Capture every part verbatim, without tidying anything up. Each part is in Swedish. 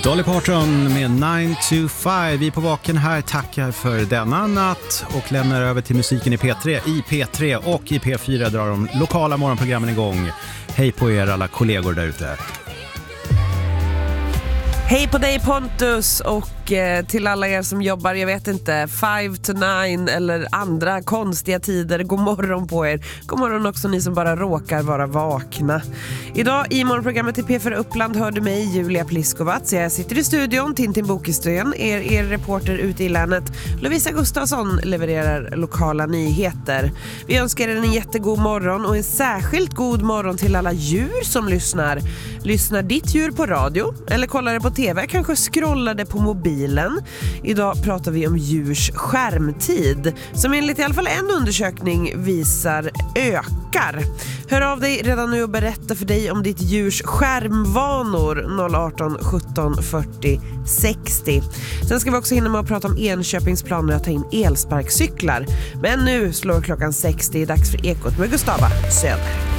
Dolly Parton med nine to five. Vi är på vaken här, tackar för denna natt och lämnar över till musiken i P tre. I P tre och i P fyra drar de lokala morgonprogrammen igång. Hej på er alla kollegor där ute. Hej på dig Pontus och eh, till alla er som jobbar, jag vet inte, five to nine eller andra konstiga tider. God morgon på er. God morgon också ni som bara råkar vara vakna. Idag i morgonprogrammet i P fyra Uppland hörde mig Julia Pliskovat. Jag sitter i studion, Tintin Bokestön, er, er reporter ute i länet. Lovisa Gustafsson levererar lokala nyheter. Vi önskar er en jättegod morgon och en särskilt god morgon till alla djur som lyssnar. Lyssnar ditt djur på radio eller kollar det på tv, kanske scrollade på mobilen. Idag pratar vi om djurs skärmtid som enligt i alla fall en undersökning visar ökar. Hör av dig redan nu och berätta för dig om ditt djurs skärmvanor noll arton sjutton fyrtio sextio. Sen ska vi också hinna med att prata om Enköpings planer att ta in elsparkcyklar. Men nu slår klockan sextio, dags för Ekot med Gustava Söder.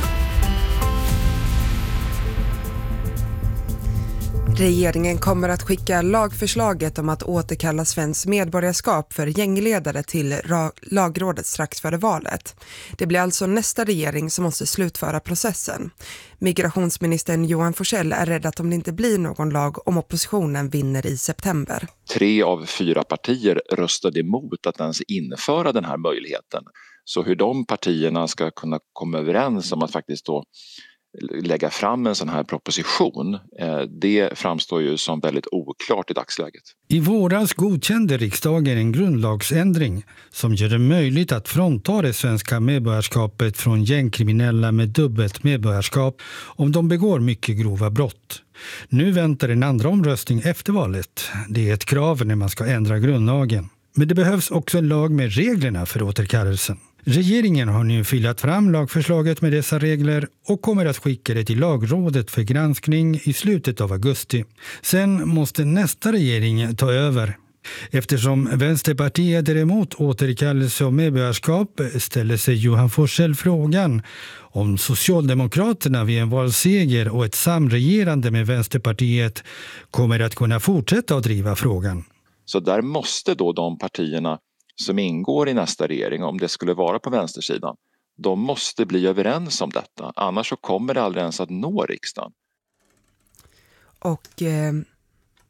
Regeringen kommer att skicka lagförslaget om att återkalla svenskt medborgarskap för gängledare till ra- lagrådet strax före valet. Det blir alltså nästa regering som måste slutföra processen. Migrationsministern Johan Forssell är rädd att om det inte blir någon lag om oppositionen vinner i september. Tre av fyra partier röstade emot att ens införa den här möjligheten. Så hur de partierna ska kunna komma överens om att faktiskt då lägga fram en sån här proposition, det framstår ju som väldigt oklart i dagsläget. I våras godkände riksdagen en grundlagsändring som gör det möjligt att frånta det svenska medborgarskapet från gängkriminella med dubbelt medborgarskap om de begår mycket grova brott. Nu väntar en andra omröstning efter valet. Det är ett krav när man ska ändra grundlagen. Men det behövs också en lag med reglerna för återkallelsen. Regeringen har nu filat fram lagförslaget med dessa regler och kommer att skicka det till lagrådet för granskning i slutet av augusti. Sen måste nästa regering ta över. Eftersom Vänsterpartiet är emot återkallelse av medborgarskap ställer sig Johan Forssell frågan om Socialdemokraterna vid en valseger och ett samregerande med Vänsterpartiet kommer att kunna fortsätta att driva frågan. Så där måste då de partierna som ingår i nästa regering, om det skulle vara på vänstersidan, de måste bli överens om detta. Annars så kommer det aldrig ens att nå riksdagen. Och eh,